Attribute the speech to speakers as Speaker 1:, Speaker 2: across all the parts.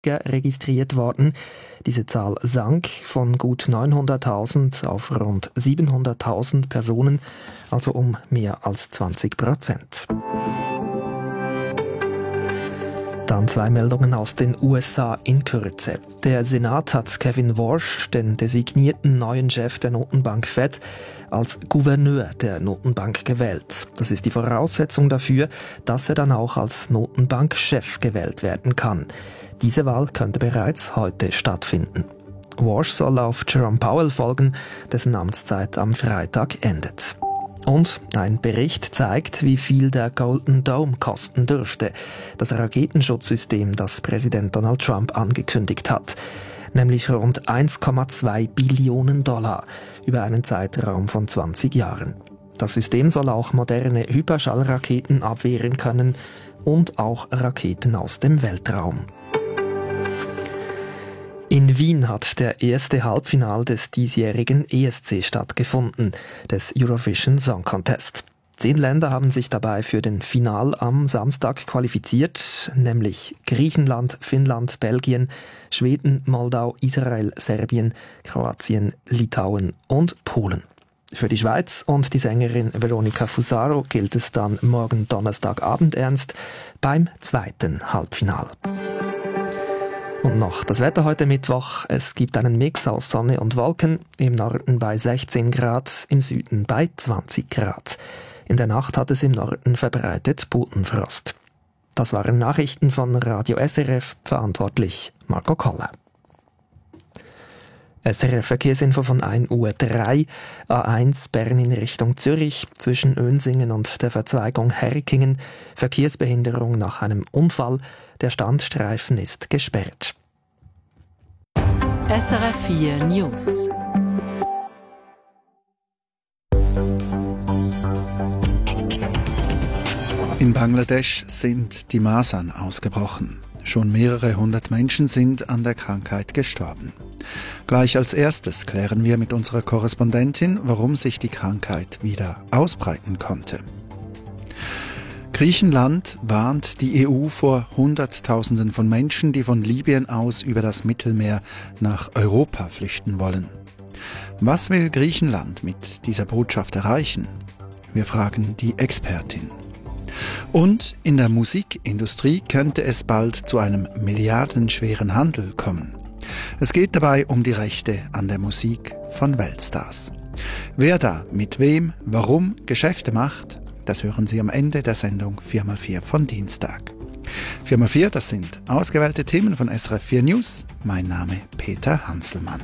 Speaker 1: registriert worden. Diese Zahl sank von gut 900.000 auf rund 700.000 Personen, also um mehr als 20%. Dann 2 Meldungen aus den USA in Kürze. Der Senat hat Kevin Warsh, den designierten neuen Chef der Notenbank Fed, als Gouverneur der Notenbank gewählt. Das ist die Voraussetzung dafür, dass er dann auch als Notenbankchef gewählt werden kann. Diese Wahl könnte bereits heute stattfinden. Warsh soll auf Jerome Powell folgen, dessen Amtszeit am Freitag endet. Und ein Bericht zeigt, wie viel der Golden Dome kosten dürfte, das Raketenschutzsystem, das Präsident Donald Trump angekündigt hat. Nämlich rund 1,2 Billionen $, über einen Zeitraum von 20 Jahren. Das System soll auch moderne Hyperschallraketen abwehren können und auch Raketen aus dem Weltraum. In Wien hat der erste Halbfinal des diesjährigen ESC stattgefunden, des Eurovision Song Contest. 10 Länder haben sich dabei für den Final am Samstag qualifiziert, nämlich Griechenland, Finnland, Belgien, Schweden, Moldau, Israel, Serbien, Kroatien, Litauen und Polen. Für die Schweiz und die Sängerin Veronica Fusaro gilt es dann morgen Donnerstagabend ernst beim zweiten Halbfinal. Und noch das Wetter heute Mittwoch. Es gibt einen Mix aus Sonne und Wolken, im Norden bei 16 Grad, im Süden bei 20 Grad. In der Nacht hat es im Norden verbreitet Bodenfrost. Das waren Nachrichten von Radio SRF, verantwortlich Marco Koller. SRF Verkehrsinfo von 1:03 Uhr. A1 Bern in Richtung Zürich zwischen Önsingen und der Verzweigung Herkingen. Verkehrsbehinderung nach einem Unfall. Der Standstreifen ist gesperrt.
Speaker 2: SRF 4 News.
Speaker 3: In Bangladesch sind die Masern ausgebrochen. Schon mehrere hundert Menschen sind an der Krankheit gestorben. Gleich als erstes klären wir mit unserer Korrespondentin, warum sich die Krankheit wieder ausbreiten konnte. Griechenland warnt die EU vor Hunderttausenden von Menschen, die von Libyen aus über das Mittelmeer nach Europa flüchten wollen. Was will Griechenland mit dieser Botschaft erreichen? Wir fragen die Expertin. Und in der Musikindustrie könnte es bald zu einem milliardenschweren Handel kommen. Es geht dabei um die Rechte an der Musik von Weltstars. Wer da mit wem, warum Geschäfte macht, das hören Sie am Ende der Sendung 4x4 von Dienstag. 4x4, das sind ausgewählte Themen von SRF 4 News. Mein Name Peter Hanselmann.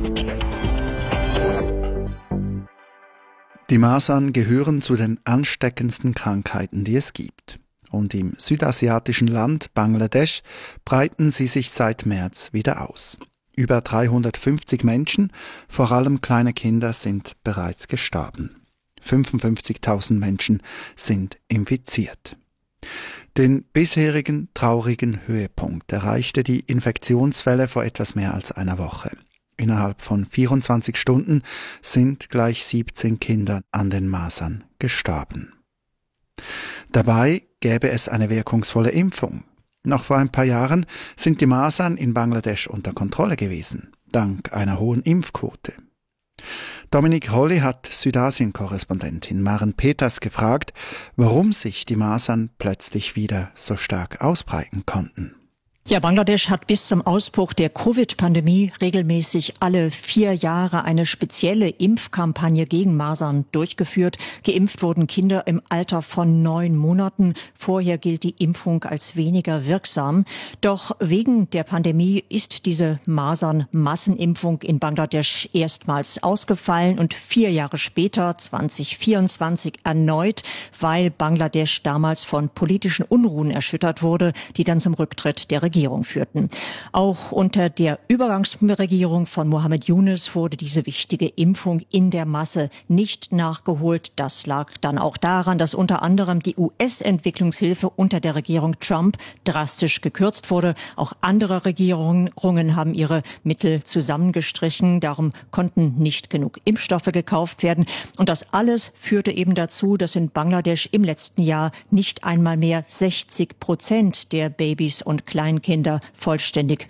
Speaker 3: Die Masern gehören zu den ansteckendsten Krankheiten, die es gibt. Und im südasiatischen Land Bangladesch breiten sie sich seit März wieder aus. Über 350 Menschen, vor allem kleine Kinder, sind bereits gestorben. 55.000 Menschen sind infiziert. Den bisherigen traurigen Höhepunkt erreichte die Infektionswelle vor etwas mehr als einer Woche. Innerhalb von 24 Stunden sind gleich 17 Kinder an den Masern gestorben. Dabei gäbe es eine wirkungsvolle Impfung. Noch vor ein paar Jahren sind die Masern in Bangladesch unter Kontrolle gewesen, dank einer hohen Impfquote. Dominik Holly hat Südasien-Korrespondentin Maren Peters gefragt, warum sich die Masern plötzlich wieder so stark ausbreiten konnten.
Speaker 4: Ja, Bangladesch hat bis zum Ausbruch der Covid-Pandemie regelmäßig alle 4 Jahre eine spezielle Impfkampagne gegen Masern durchgeführt. Geimpft wurden Kinder im Alter von 9 Monaten. Vorher gilt die Impfung als weniger wirksam. Doch wegen der Pandemie ist diese Masern-Massenimpfung in Bangladesch erstmals ausgefallen und 4 Jahre später, 2024, erneut, weil Bangladesch damals von politischen Unruhen erschüttert wurde, die dann zum Rücktritt der Regierung führten. Auch unter der Übergangsregierung von Mohammed Yunus wurde diese wichtige Impfung in der Masse nicht nachgeholt. Das lag dann auch daran, dass unter anderem die US-Entwicklungshilfe unter der Regierung Trump drastisch gekürzt wurde. Auch andere Regierungen haben ihre Mittel zusammengestrichen. Darum konnten nicht genug Impfstoffe gekauft werden. Und das alles führte eben dazu, dass in Bangladesch im letzten Jahr nicht einmal mehr 60% der Babys und Kleinkinder Kinder vollständig